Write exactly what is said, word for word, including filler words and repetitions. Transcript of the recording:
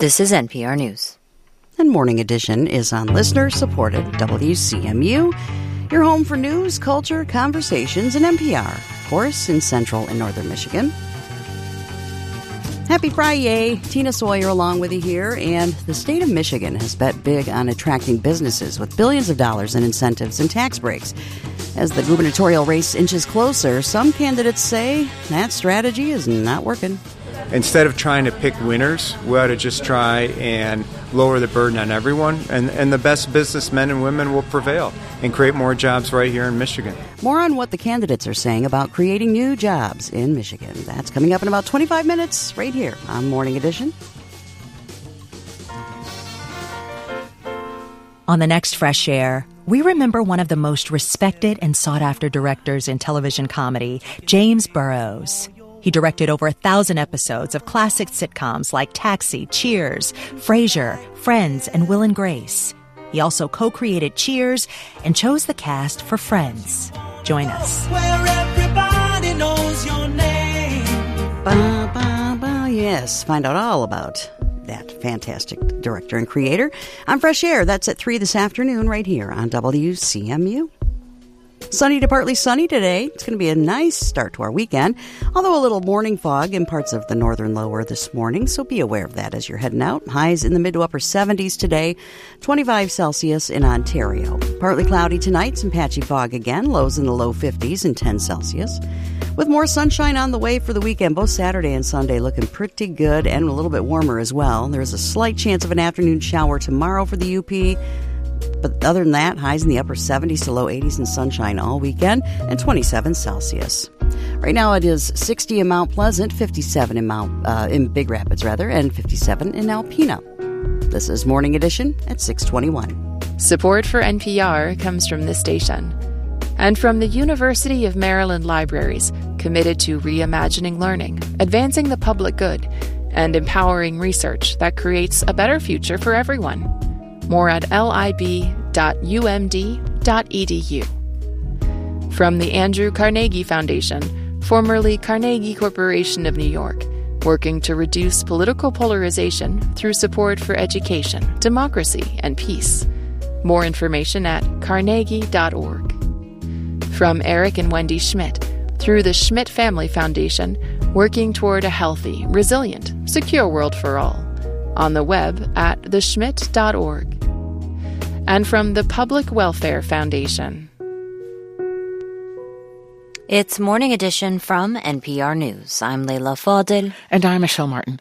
This is N P R News. And Morning Edition is on listener-supported W C M U, your home for news, culture, conversations, and N P R, of course, in Central and Northern Michigan. Happy Friday. Tina Sawyer along with you here, and the state of Michigan has bet big on attracting businesses with billions of dollars in incentives and tax breaks. As the gubernatorial race inches closer, some candidates say that strategy is not working. Instead of trying to pick winners, we ought to just try and lower the burden on everyone, and, and the best businessmen and women will prevail and create more jobs right here in Michigan. More on what the candidates are saying about creating new jobs in Michigan. That's coming up in about twenty-five minutes right here on Morning Edition. On the next Fresh Air, we remember one of the most respected and sought-after directors in television comedy, James Burrows. He directed over a thousand episodes of classic sitcoms like Taxi, Cheers, Frasier, Friends, and Will and Grace. He also co-created Cheers and chose the cast for Friends. Join us. Where everybody knows your name. Ba, ba, ba. Yes, find out all about that fantastic director and creator on Fresh Air. That's at three this afternoon right here on W C M U. Sunny to partly sunny today. It's going to be a nice start to our weekend, although a little morning fog in parts of the northern lower this morning, so be aware of that as you're heading out. Highs in the mid to upper seventies today, twenty-five Celsius in Ontario. Partly cloudy tonight, some patchy fog again, lows in the low fifties and ten Celsius. With more sunshine on the way for the weekend, both Saturday and Sunday looking pretty good and a little bit warmer as well. There's a slight chance of an afternoon shower tomorrow for the U P. But other than that, highs in the upper seventies to low eighties and sunshine all weekend, and twenty-seven Celsius. Right now it is sixty in Mount Pleasant, fifty-seven in Mount uh, in Big Rapids, rather, and fifty-seven in Alpena. This is Morning Edition at six twenty-one. Support for N P R comes from this station and from the University of Maryland Libraries, committed to reimagining learning, advancing the public good, and empowering research that creates a better future for everyone. More at lib dot u m d dot e d u. From the Andrew Carnegie Foundation, formerly Carnegie Corporation of New York, working to reduce political polarization through support for education, democracy, and peace. More information at carnegie dot org. From Eric and Wendy Schmidt, through the Schmidt Family Foundation, working toward a healthy, resilient, secure world for all. On the web at the schmidt dot org. And from the Public Welfare Foundation. It's Morning Edition from N P R News. I'm Leila Fadel. And I'm Michelle Martin.